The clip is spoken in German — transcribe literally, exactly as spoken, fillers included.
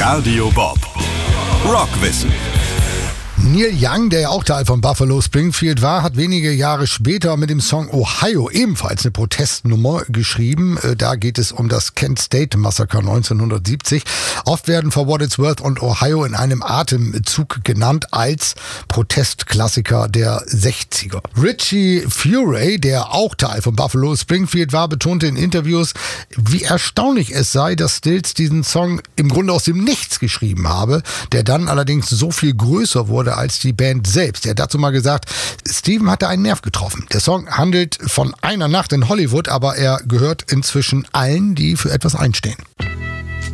Radio Bob. Rockwissen. Neil Young, der ja auch Teil von Buffalo Springfield war, hat wenige Jahre später mit dem Song Ohio ebenfalls eine Protestnummer geschrieben. Da geht es um das Kent State Massaker neunzehnhundertsiebzig. Oft werden For What It's Worth und Ohio in einem Atemzug genannt als Protestklassiker der sechziger. Richie Furay, der auch Teil von Buffalo Springfield war, betonte in Interviews, wie erstaunlich es sei, dass Stills diesen Song im Grunde aus dem Nichts geschrieben habe, der dann allerdings so viel größer wurde als die Band selbst. Er hat dazu mal gesagt, Steven hatte einen Nerv getroffen. Der Song handelt von einer Nacht in Hollywood, aber er gehört inzwischen allen, die für etwas einstehen.